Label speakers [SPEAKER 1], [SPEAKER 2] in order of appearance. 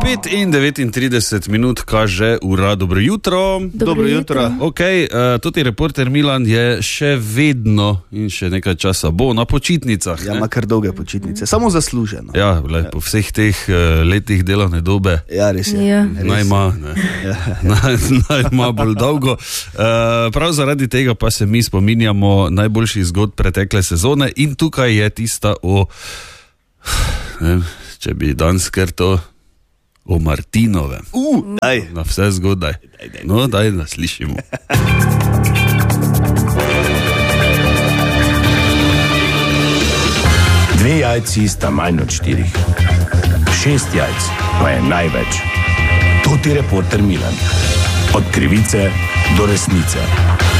[SPEAKER 1] 5:39 kaže ura, dobro jutro.
[SPEAKER 2] Dobro jutro.
[SPEAKER 1] Okay, tudi reporter Milan je še vedno in še nekaj časa bo na počitnicah.
[SPEAKER 2] Ja, ima kar dolge počitnice, samo zasluženo.
[SPEAKER 1] Ja, po vseh teh letih delovne dobe.
[SPEAKER 2] Ja, res je.
[SPEAKER 3] Ja.
[SPEAKER 1] Naj ima bolj dolgo. Prav zaradi tega pa se mi spominjamo najboljših zgodb pretekle sezone in tukaj je tista če bi danes krto o Martinovem.
[SPEAKER 2] Daj.
[SPEAKER 1] Na vse zgodaj. No, daj, da slišimo.
[SPEAKER 4] 2 jajci sta manj od 4. 6 jajc pa je največ. To ti reporter Milan. Od krivice do resnice.